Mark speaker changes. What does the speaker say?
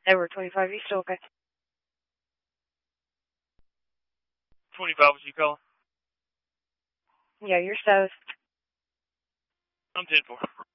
Speaker 1: Edward 25, you still okay?
Speaker 2: 25, was you calling?
Speaker 1: Yeah, your status.
Speaker 2: I'm 10-4.